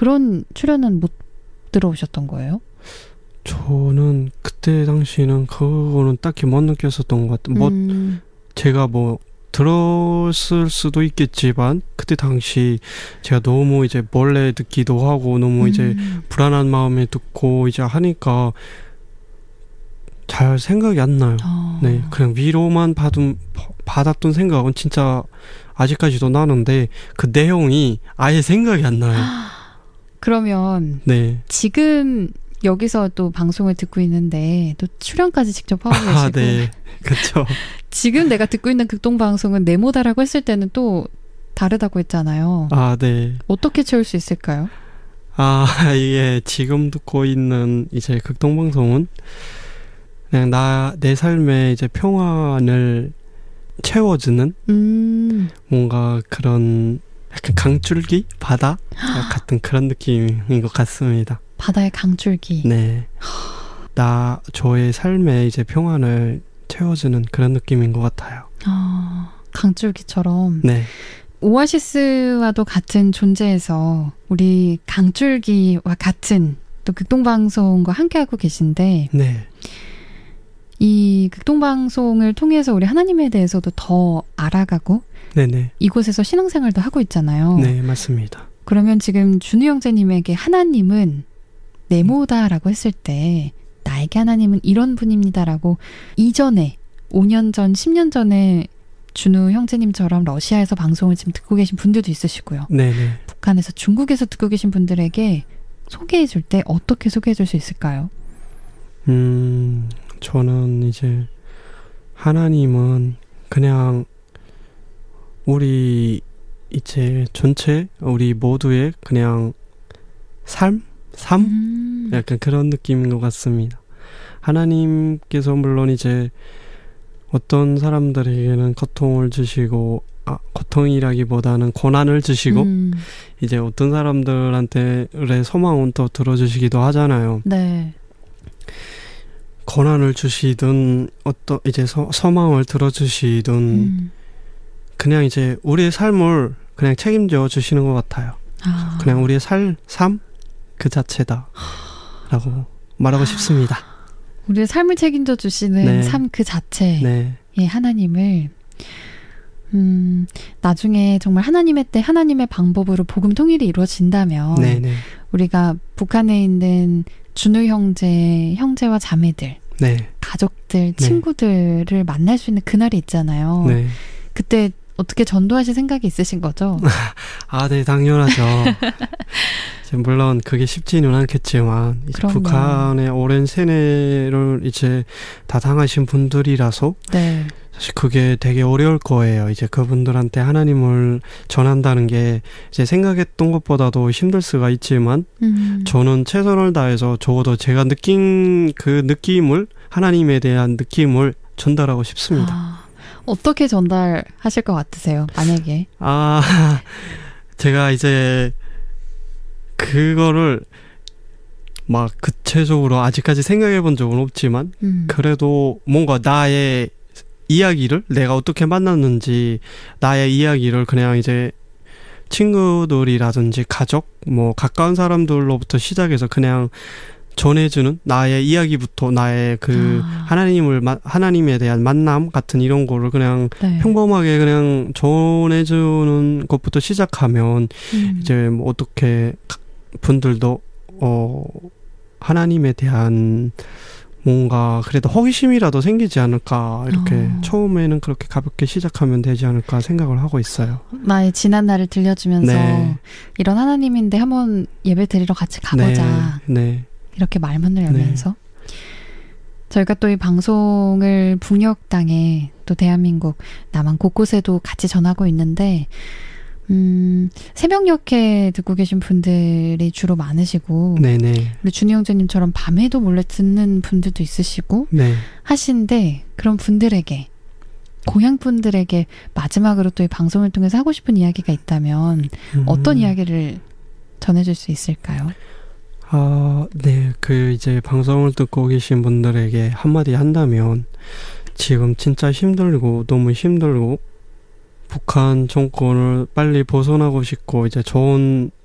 그런 출연은 못 들어오셨던 거예요? 저는 그때 당시는 그거는 딱히 못 느꼈었던 것 같아요. 제가 들었을 수도 있겠지만 그때 당시 제가 너무 이제 몰래 듣기도 하고 너무 이제 불안한 마음에 듣고 이제 하니까 잘 생각이 안 나요. 네, 그냥 위로만 받았던 생각은 진짜 아직까지도 나는데 그 내용이 아예 생각이 안 나요. 그러면 네. 지금 여기서 또 방송을 듣고 있는데 또 출연까지 직접 하고 계시고 네. 그렇죠. 지금 내가 듣고 있는 극동방송은 네모다라고 했을 때는 또 다르다고 했잖아요. 네. 어떻게 채울 수 있을까요? 이게 지금 듣고 있는 이제 극동방송은 그냥 내 삶의 이제 평안을 채워주는 뭔가 그런 약간 강줄기? 바다? 같은 그런 느낌인 것 같습니다. 바다의 강줄기. 네. 저의 삶의 이제 평안을 채워주는 그런 느낌인 것 같아요. 강줄기처럼. 네. 오아시스와도 같은 존재에서 우리 강줄기와 같은 또 극동방송과 함께하고 계신데 네. 이 극동방송을 통해서 우리 하나님에 대해서도 더 알아가고 네네. 이곳에서 신앙생활도 하고 있잖아요. 네, 맞습니다. 그러면 지금 준우 형제님에게 하나님은 네모다라고 했을 때 나에게 하나님은 이런 분입니다라고 이전에 5년 전, 10년 전에 준우 형제님처럼 러시아에서 방송을 지금 듣고 계신 분들도 있으시고요. 네네. 북한에서, 중국에서 듣고 계신 분들에게 소개해 줄 때 어떻게 소개해 줄 수 있을까요? 저는 이제 하나님은 그냥 우리 이제 전체 우리 모두의 그냥 삶? 약간 그런 느낌인 것 같습니다. 하나님께서 물론 이제 어떤 사람들에게는 고통을 주시고 고통이라기보다는 고난을 주시고 이제 어떤 사람들한테의 소망은 또 들어주시기도 하잖아요. 네. 고난을 주시든 어떤 이제 소망을 들어주시든 그냥 이제 우리의 삶을 그냥 책임져 주시는 것 같아요. 그냥 우리의 삶 그 자체다 라고 말하고 싶습니다. 우리의 삶을 책임져 주시는 네. 삶 그 자체의 네. 하나님을 나중에 정말 하나님의 때 하나님의 방법으로 복음 통일이 이루어진다면 네네. 우리가 북한에 있는 준우 형제와 자매들, 네. 가족들, 친구들을 만날 수 있는 그날이 있잖아요. 네. 그때 어떻게 전도하실 생각이 있으신 거죠? 네, 당연하죠. 물론 그게 쉽지는 않겠지만 이제 북한의 오랜 세뇌를 이제 다 당하신 분들이라서 네. 사실 그게 되게 어려울 거예요. 이제 그분들한테 하나님을 전한다는 게 이제 생각했던 것보다도 힘들 수가 있지만 저는 최선을 다해서 적어도 제가 느낀 그 느낌을 하나님에 대한 느낌을 전달하고 싶습니다. 어떻게 전달하실 것 같으세요? 만약에. 제가 이제 그거를 막 구체적으로 아직까지 생각해 본 적은 없지만 그래도 뭔가 나의 이야기를 내가 어떻게 만났는지 나의 이야기를 그냥 이제 친구들이라든지 가족 가까운 사람들로부터 시작해서 그냥 전해주는 나의 이야기부터 나의 그 하나님에 대한 만남 같은 이런 거를 그냥 네. 평범하게 그냥 전해주는 것부터 시작하면 이제 어떻게 분들도 하나님에 대한 뭔가 그래도 호기심이라도 생기지 않을까 이렇게 처음에는 그렇게 가볍게 시작하면 되지 않을까 생각을 하고 있어요. 나의 지난 날을 들려주면서 네. 이런 하나님인데 한번 예배 드리러 같이 가보자. 네. 이렇게 말문을 열면서 저희가 또 이 방송을 북녘 땅에 또 대한민국 남한 곳곳에도 같이 전하고 있는데 새벽녘에 듣고 계신 분들이 주로 많으시고 네네. 우리 준희 형제님처럼 밤에도 몰래 듣는 분들도 있으시고 네. 하신데 그런 분들에게 고향 분들에게 마지막으로 또 이 방송을 통해서 하고 싶은 이야기가 있다면 어떤 이야기를 전해줄 수 있을까요? 네. 이제 방송을 듣고 계신 분들에게 한마디 한다면 지금 진짜 힘들고 너무 힘들고 북한 정권을 빨리 벗어나고 싶고 이제 좋은